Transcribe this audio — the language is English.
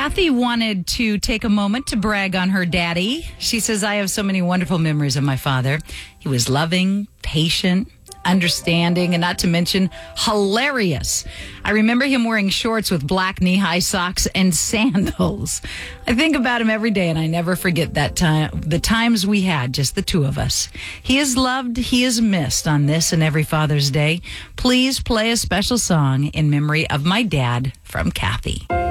Kathy wanted to take a moment to brag on her daddy. She says, I have so many wonderful memories of my father. He was loving, patient, understanding, and not to mention hilarious. I remember him wearing shorts with black knee-high socks and sandals. I think about him every day, and I never forget that time, the times we had, just the two of us. He is loved, he is missed on this and every Father's Day. Please play a special song in memory of my dad from Kathy.